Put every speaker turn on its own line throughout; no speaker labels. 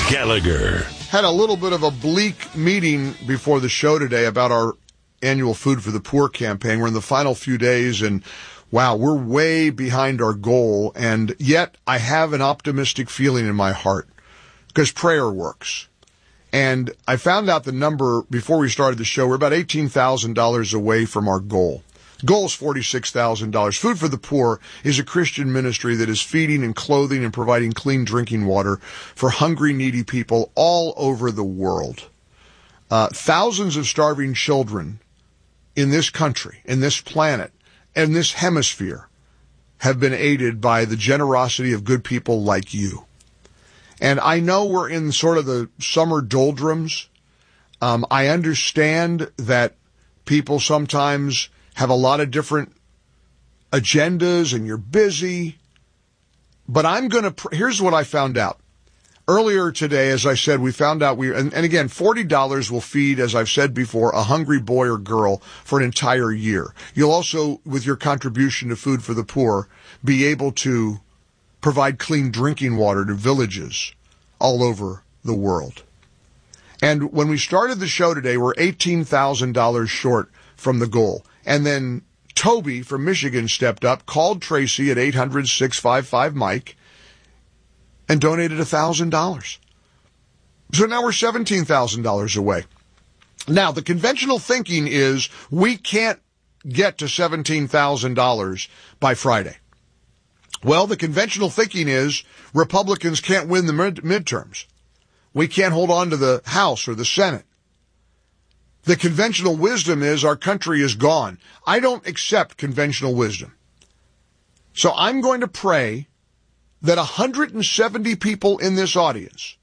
Gallagher.
Had a little bit of a bleak meeting before the show today about our annual Food for the Poor campaign. We're in the final few days, and wow, we're way behind our goal. And yet I have an optimistic feeling in my heart because prayer works. And I found out the number before we started the show. We're about $18,000 away from our goal. Goal is $46,000. Food for the Poor is a Christian ministry that is feeding and clothing and providing clean drinking water for hungry, needy people all over the world. Thousands of starving children in this country, in this planet, and this hemisphere have been aided by the generosity of good people like you. And I know we're in sort of the summer doldrums. I understand that people sometimes have a lot of different agendas and you're busy. But I'm going to, here's what I found out. Earlier today, as I said, we found out and again, $40 will feed, as I've said before, a hungry boy or girl for an entire year. You'll also, with your contribution to Food for the Poor, be able to provide clean drinking water to villages all over the world. And when we started the show today, we're $18,000 short from the goal. And then Toby from Michigan stepped up, called Tracy at 800-655-MIKE, and donated $1,000. So now we're $17,000 away. Now, the conventional thinking is we can't get to $17,000 by Friday. Well, the conventional thinking is Republicans can't win the midterms. We can't hold on to the House or the Senate. The conventional wisdom is our country is gone. I don't accept conventional wisdom. So I'm going to pray that 170 people in this audience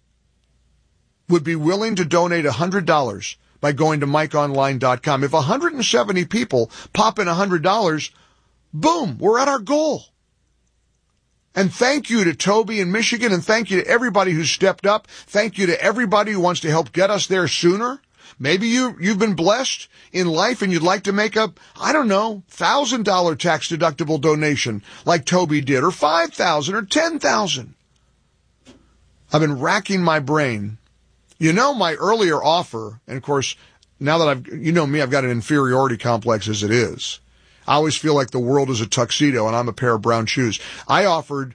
would be willing to donate $100 by going to MikeOnline.com. If 170 people pop in $100, boom, we're at our goal. And thank you to Toby in Michigan, and thank you to everybody who stepped up. Thank you to everybody who wants to help get us there sooner. Maybe you've been blessed in life and you'd like to make a, I don't know, $1,000 tax-deductible donation like Toby did, or $5,000 or $10,000. I've been racking my brain. You know, my earlier offer, and of course, now that you know me, I've got an inferiority complex as it is. I always feel like the world is a tuxedo and I'm a pair of brown shoes. I offered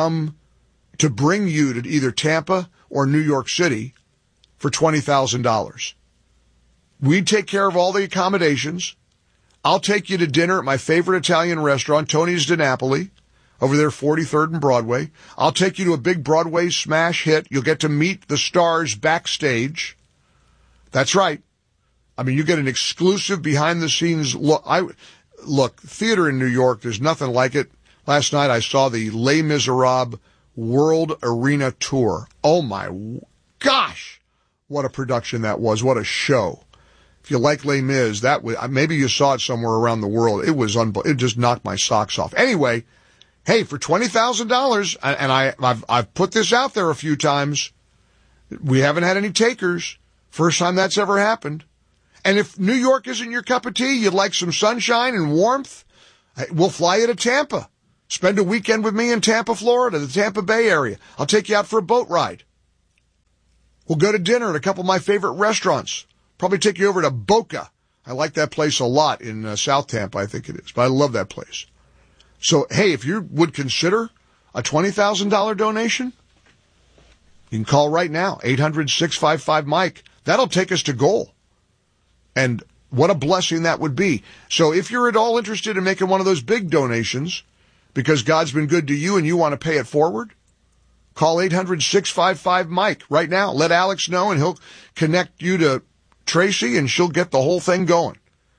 to bring you to either Tampa or New York City for $20,000. We'd take care of all the accommodations. I'll take you to dinner at my favorite Italian restaurant, Tony's Di Napoli, over there, 43rd and Broadway. I'll take you to a big Broadway smash hit. You'll get to meet the stars backstage. That's right. I mean, you get an exclusive behind-the-scenes look. Look, theater in New York, there's nothing like it. Last night I saw the Les Miserables World Arena Tour. Oh, my gosh, what a production that was. What a show. If you like Les Mis, maybe you saw it somewhere around the world. It was it just knocked my socks off. Anyway, hey, for $20,000, and I've put this out there a few times. We haven't had any takers. First time that's ever happened. And if New York isn't your cup of tea, you'd like some sunshine and warmth, we'll fly you to Tampa. Spend a weekend with me in Tampa, Florida, the Tampa Bay area. I'll take you out for a boat ride. We'll go to dinner at a couple of my favorite restaurants. Probably take you over to Boca. I like that place a lot in South Tampa, I think it is. But I love that place. So, hey, if you would consider a $20,000 donation, you can call right now, 800-655-MIKE. That'll take us to goal. And what a blessing that would be. So if you're at all interested in making one of those big donations, because God's been good to you and you want to pay it forward, call 800-655-MIKE right now. Let Alex know and he'll connect you to Tracy and she'll get the whole thing going.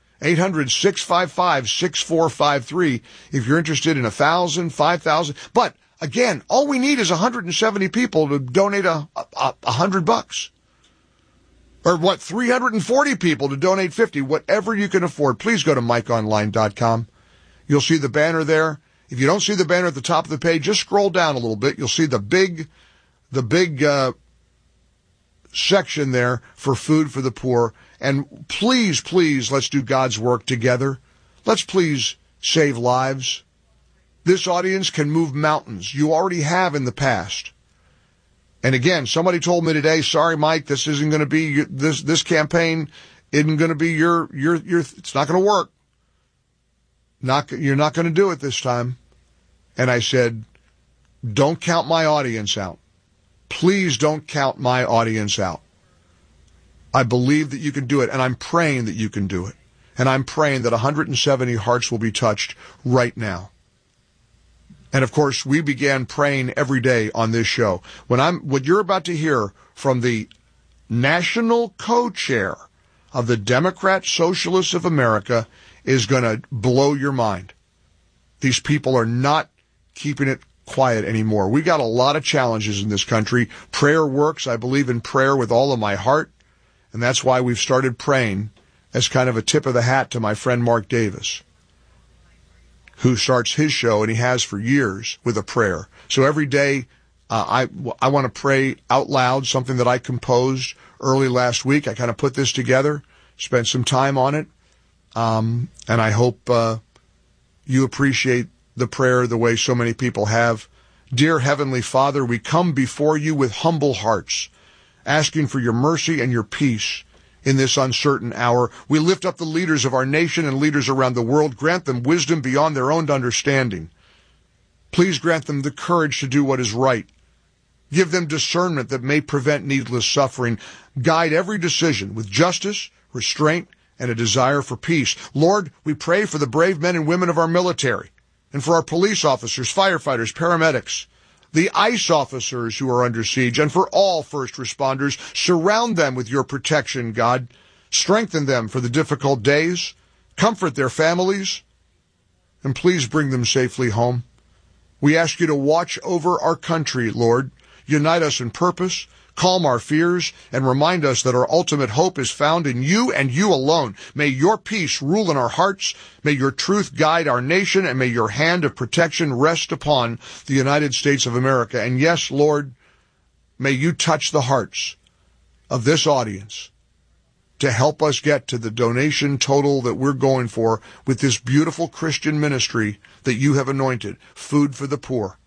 800-655-6453 if you're interested in 1,000, 5,000. But again, all we need is 170 people to donate $100. Or 340 people to donate 50, whatever you can afford. Please go to MikeOnline.com. You'll see the banner there. If you don't see the banner at the top of the page, just scroll down a little bit. You'll see the big section there for Food for the Poor. And please, please, let's do God's work together. Let's please save lives. This audience can move mountains. You already have in the past. And again, somebody told me today, sorry, Mike, this isn't going to be, this campaign isn't going to be it's not going to work. You're not going to do it this time. And I said, don't count my audience out. Please don't count my audience out. I believe that you can do it, and I'm praying that you can do it. And I'm praying that 170 hearts will be touched right now. And of course, we began praying every day on this show. What you're about to hear from the national co-chair of the Democrat Socialists of America is going to blow your mind. These people are not keeping it quiet anymore. We got a lot of challenges in this country. Prayer works. I believe in prayer with all of my heart. And that's why we've started praying as kind of a tip of the hat to my friend Mark Davis, who starts his show, and he has for years, with a prayer. So every day, I want to pray out loud, something that I composed early last week. I kind of put this together, spent some time on it, and I hope you appreciate the prayer the way so many people have. Dear Heavenly Father, we come before you with humble hearts, asking for your mercy and your peace in this uncertain hour. We lift up the leaders of our nation and leaders around the world. Grant them wisdom beyond their own understanding. Please grant them the courage to do what is right. Give them discernment that may prevent needless suffering. Guide every decision with justice, restraint, and a desire for peace. Lord, we pray for the brave men and women of our military, and for our police officers, firefighters, paramedics, the ICE officers who are under siege, and for all first responders. Surround them with your protection, God. Strengthen them for the difficult days. Comfort their families. And please bring them safely home. We ask you to watch over our country, Lord. Unite us in purpose. Calm our fears, and remind us that our ultimate hope is found in you and you alone. May your peace rule in our hearts. May your truth guide our nation, and may your hand of protection rest upon the United States of America. And yes, Lord, may you touch the hearts of this audience to help us get to the donation total that we're going for with this beautiful Christian ministry that you have anointed, Food for the Poor.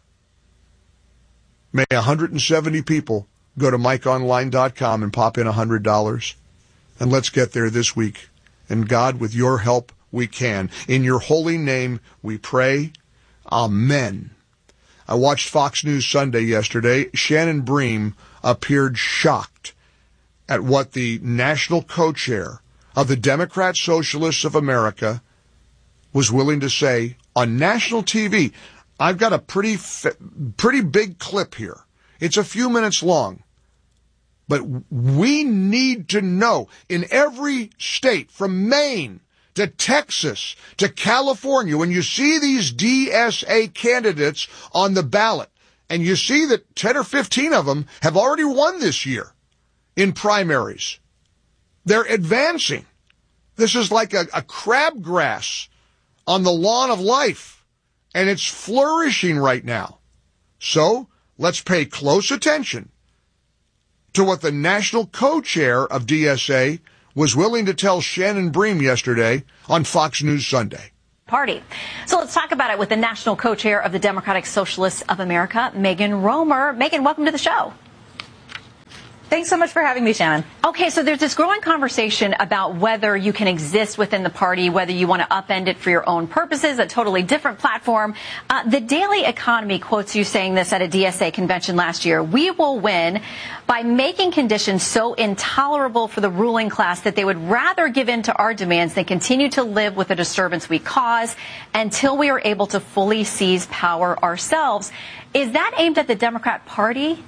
May 170 people go to MikeOnline.com and pop in $100. And let's get there this week. And God, with your help, we can. In your holy name, we pray. Amen. I watched Fox News Sunday yesterday. Shannon Bream appeared shocked at what the national co-chair of the Democrat Socialists of America was willing to say on national TV. I've got a pretty big clip here. It's a few minutes long. But we need to know, in every state, from Maine to Texas to California, when you see these DSA candidates on the ballot, and you see that 10 or 15 of them have already won this year in primaries, they're advancing. This is like a crabgrass on the lawn of life, and it's flourishing right now. So let's pay close attention to what the national co-chair of DSA was willing to tell Shannon Bream yesterday on Fox News Sunday.
Party. So let's talk about it with the national co-chair of the Democratic Socialists of America, Megan Romer. Megan, welcome to the show.
Thanks so much for having me, Shannon.
Okay, so there's this growing conversation about whether you can exist within the party, whether you want to upend it for your own purposes, a totally different platform. The Daily Economy quotes you saying this at a DSA convention last year. We will win by making conditions so intolerable for the ruling class that they would rather give in to our demands than continue to live with the disturbance we cause until we are able to fully seize power ourselves. Is that aimed at the Democrat Party?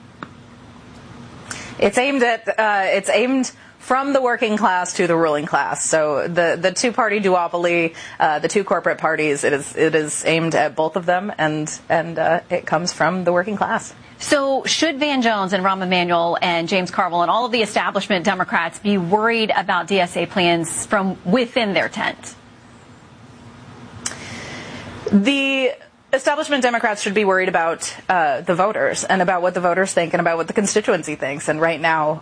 It's aimed from the working class to the ruling class. So the two-party duopoly, the two corporate parties, it is aimed at both of them, and it comes from the working class.
So should Van Jones and Rahm Emanuel and James Carville and all of the establishment Democrats be worried about DSA plans from within their tent?
The establishment Democrats should be worried about the voters and about what the voters think and about what the constituency thinks. And right now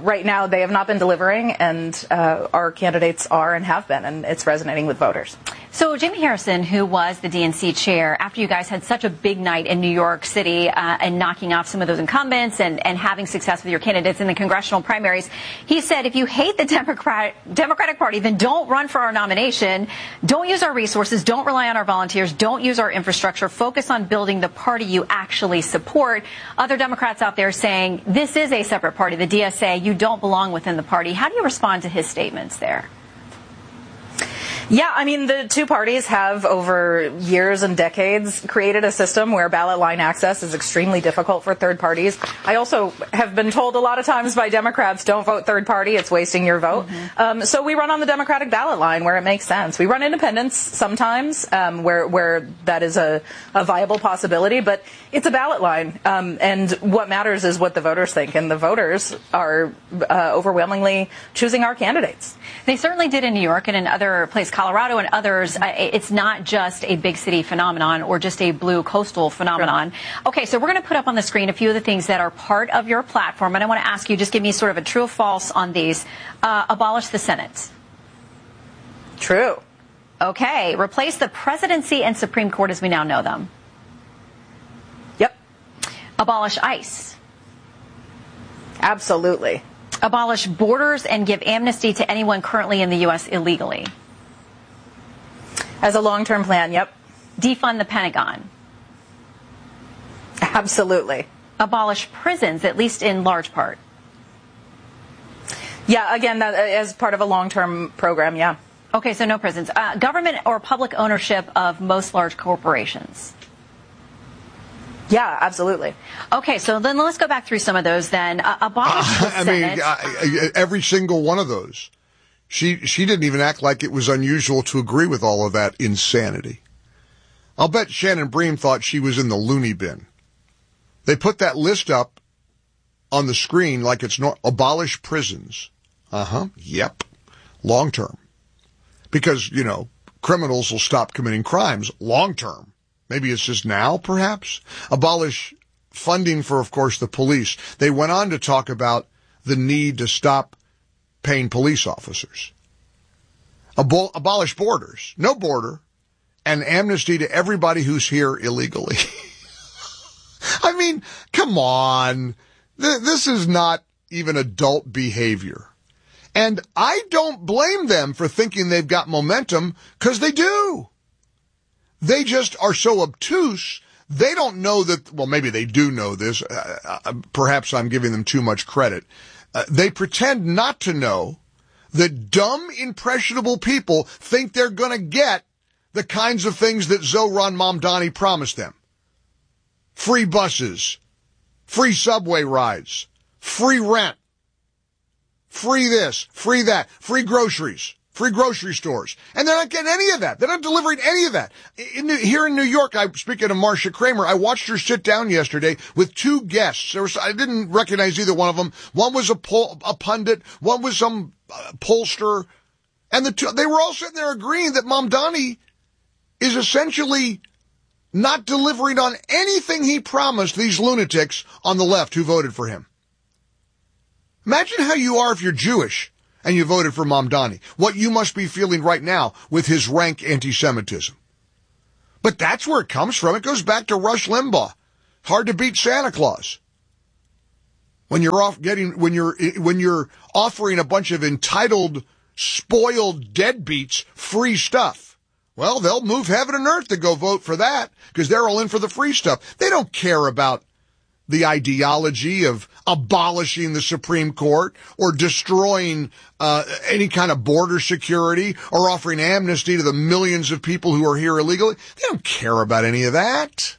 they have not been delivering, and our candidates are and have been, and it's resonating with voters.
So Jamie Harrison, who was the DNC chair, after you guys had such a big night in New York City and knocking off some of those incumbents and having success with your candidates in the congressional primaries, he said, if you hate the Democratic Party, then don't run for our nomination. Don't use our resources. Don't rely on our volunteers. Don't use our infrastructure. Focus on building the party you actually support. Other Democrats out there saying this is a separate party, the DSA. You don't belong within the party. How do you respond to his statements there?
Yeah, I mean, the two parties have over years and decades created a system where ballot line access is extremely difficult for third parties. I also have been told a lot of times by Democrats, don't vote third party, it's wasting your vote. So we run on the Democratic ballot line where it makes sense. We run independents sometimes where that is a viable possibility, but it's a ballot line. And what matters is what the voters think, and the voters are overwhelmingly choosing our candidates.
They certainly did in New York and in other places, Colorado and others. It's not just a big city phenomenon or just a blue coastal phenomenon. Okay, so we're going to put up on the screen a few of the things that are part of your platform, and I want to ask you, just give me sort of a true or false on these. Abolish the Senate.
True.
Okay, replace the presidency and Supreme Court as we now know them.
Yep.
Abolish ICE.
Absolutely.
Abolish borders and give amnesty to anyone currently in the U.S. illegally.
As a long-term plan, yep.
Defund the Pentagon.
Absolutely.
Abolish prisons, at least in large part.
Yeah, again, that, as part of a long-term program, yeah.
Okay, so no prisons. Government or public ownership of most large corporations.
Yeah, absolutely.
Okay, so then let's go back through some of those then. Abolish the Senate.
I mean, every single one of those. She didn't even act like it was unusual to agree with all of that insanity. I'll bet Shannon Bream thought she was in the loony bin. They put that list up on the screen like it's abolish prisons. Yep. Long term. Because, you know, criminals will stop committing crimes long term. Maybe it's just now, perhaps. Abolish funding for, of course, the police. They went on to talk about the need to stop paying police officers. Abolish borders. No border. And amnesty to everybody who's here illegally. I mean, come on. This is not even adult behavior. And I don't blame them for thinking they've got momentum, because they do. They just are so obtuse, they don't know that, well, maybe they do know this. Perhaps I'm giving them too much credit. They pretend not to know that dumb, impressionable people think they're going to get the kinds of things that Zohran Mamdani promised them. Free buses, free subway rides, free rent, free this, free that, free groceries. Free grocery stores. And they're not getting any of that. They're not delivering any of that. Here in New York, speaking of Marcia Kramer, I watched her sit down yesterday with two guests. I didn't recognize either one of them. One was a pundit. One was some pollster. And they were all sitting there agreeing that Mamdani is essentially not delivering on anything he promised these lunatics on the left who voted for him. Imagine how you are if you're Jewish and you voted for Mamdani. What you must be feeling right now with his rank anti-Semitism. But that's where it comes from. It goes back to Rush Limbaugh. Hard to beat Santa Claus. When you're offering a bunch of entitled, spoiled deadbeats free stuff. Well, they'll move heaven and earth to go vote for that because they're all in for the free stuff. They don't care about the ideology of abolishing the Supreme Court or destroying any kind of border security or offering amnesty to the millions of people who are here illegally. They don't care about any of that.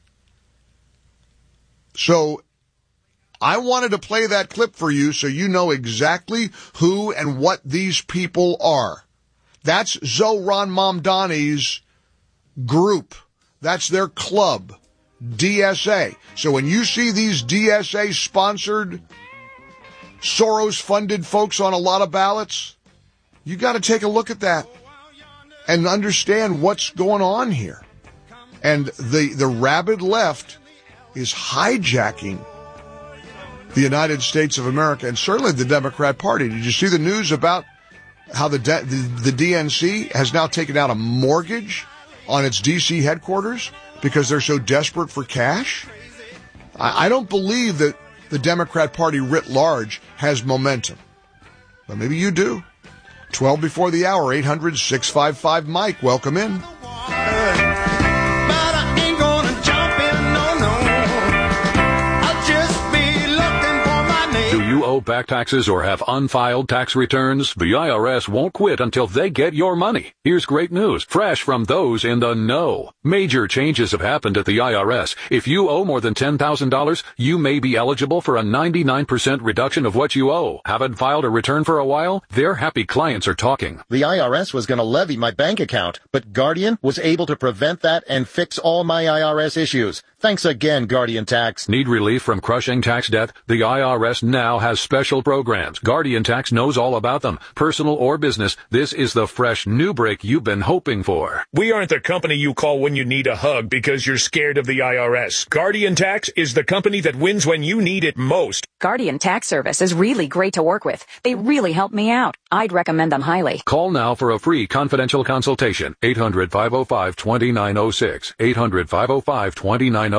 So I wanted to play that clip for you so you know exactly who and what these people are. That's Zohran Mamdani's group. That's their club. DSA. So when you see these DSA-sponsored, Soros-funded folks on a lot of ballots, you got to take a look at that and understand what's going on here. And the rabid left is hijacking the United States of America and certainly the Democrat Party. Did you see the news about how the DNC has now taken out a mortgage on its D.C. headquarters because they're so desperate for cash? I don't believe that the Democrat Party writ large has momentum. But maybe you do. 12 before the hour, 800-655-MIKE. Welcome in.
Do you owe back taxes or have unfiled tax returns? The IRS won't quit until they get your money. Here's great news, fresh from those in the know. Major changes have happened at the IRS. If you owe more than $10,000, you may be eligible for a 99% reduction of what you owe. Haven't filed a return for a while? Their happy clients are talking.
The IRS was going to levy my bank account, but Guardian was able to prevent that and fix all my IRS issues. Thanks again, Guardian Tax.
Need relief from crushing tax debt? The IRS now has special programs. Guardian Tax knows all about them. Personal or business, this is the fresh new break you've been hoping for.
We aren't the company you call when you need a hug because you're scared of the IRS. Guardian Tax is the company that wins when you need it most.
Guardian Tax Service is really great to work with. They really helped me out. I'd recommend them highly.
Call now for a free confidential consultation. 800-505-2906. 800-505-2906.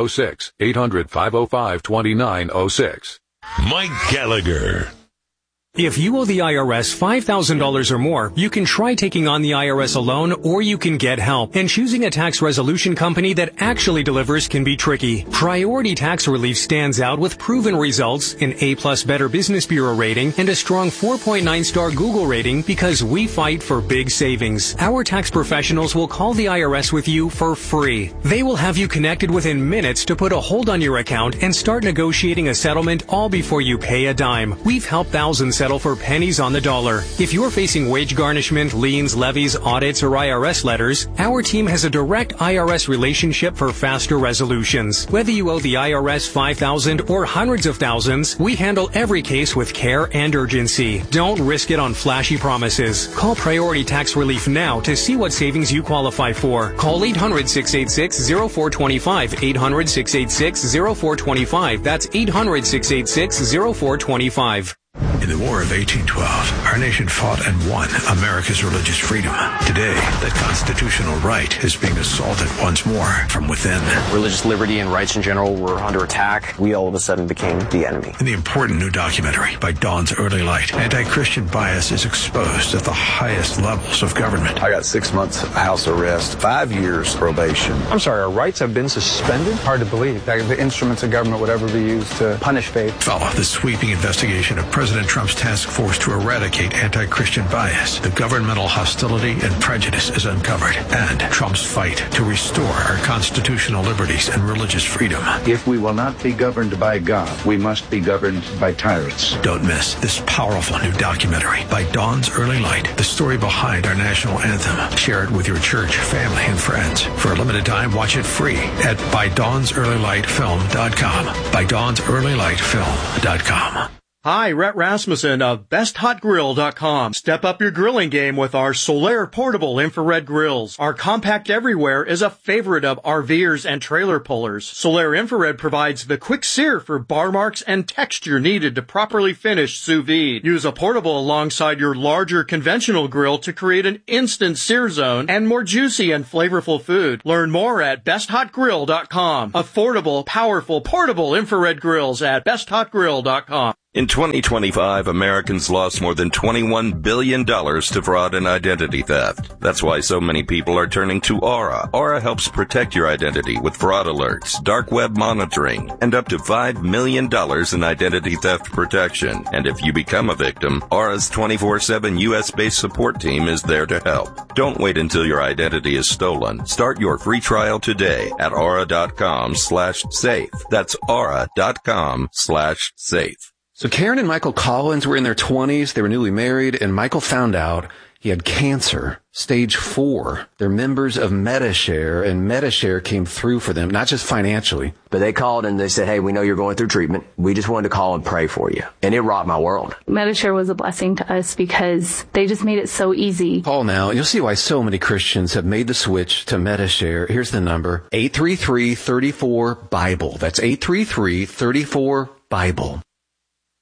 800-505-2906.
Mike Gallagher.
If you owe the IRS $5,000 or more, you can try taking on the IRS alone, or you can get help. And choosing a tax resolution company that actually delivers can be tricky. Priority Tax Relief stands out with proven results, an A+ Better Business Bureau rating, and a strong 4.9-star Google rating because we fight for big savings. Our tax professionals will call the IRS with you for free. They will have you connected within minutes to put a hold on your account and start negotiating a settlement all before you pay a dime. We've helped thousands settle for pennies on the dollar. If you're facing wage garnishment, liens, levies, audits, or IRS letters, our team has a direct IRS relationship for faster resolutions. Whether you owe the IRS $5,000 or hundreds of thousands, we handle every case with care and urgency. Don't risk it on flashy promises. Call Priority Tax Relief now to see what savings you qualify for. Call 800-686-0425. 800-686-0425. That's 800-686-0425.
In the War of 1812, our nation fought and won America's religious freedom. Today, that constitutional right is being assaulted once more from within.
Religious liberty and rights in general were under attack. We all of a sudden became the enemy.
In the important new documentary by Dawn's Early Light, anti-Christian bias is exposed at the highest levels of government.
I got 6 months house arrest, 5 years probation.
I'm sorry, our rights have been suspended? Hard to believe that the instruments of government would ever be used to punish faith.
Follow the sweeping investigation of President Trump's task force to eradicate anti-Christian bias. The governmental hostility and prejudice is uncovered, and Trump's fight to restore our constitutional liberties and religious freedom.
If we will not be governed by God, we must be governed by tyrants.
Don't miss this powerful new documentary by Dawn's Early Light, the story behind our national anthem. Share it with your church, family, and friends. For a limited time, watch it free at ByDawnsEarlyLightFilm.com. ByDawnsEarlyLightFilm.com.
Hi, Rhett Rasmussen of BestHotGrill.com. Step up your grilling game with our Solaire portable infrared grills. Our compact everywhere is a favorite of RVers and trailer pullers. Solaire infrared provides the quick sear for bar marks and texture needed to properly finish sous vide. Use a portable alongside your larger conventional grill to create an instant sear zone and more juicy and flavorful food. Learn more at BestHotGrill.com. Affordable, powerful, portable infrared grills at BestHotGrill.com.
In 2025, Americans lost more than $21 billion to fraud and identity theft. That's why so many people are turning to Aura. Aura helps protect your identity with fraud alerts, dark web monitoring, and up to $5 million in identity theft protection. And if you become a victim, Aura's 24/7 U.S.-based support team is there to help. Don't wait until your identity is stolen. Start your free trial today at aura.com/safe. That's aura.com/safe.
So Karen and Michael Collins were in their 20s. They were newly married, and Michael found out he had cancer, stage 4. They're members of Medi-Share, and Medi-Share came through for them, not just financially.
But they called and they said, hey, we know you're going through treatment. We just wanted to call and pray for you. And it rocked my world.
Medi-Share was a blessing to us because they just made it so easy.
Call now, and you'll see why so many Christians have made the switch to Medi-Share. Here's the number, 833-34-BIBLE. That's 833-34-BIBLE.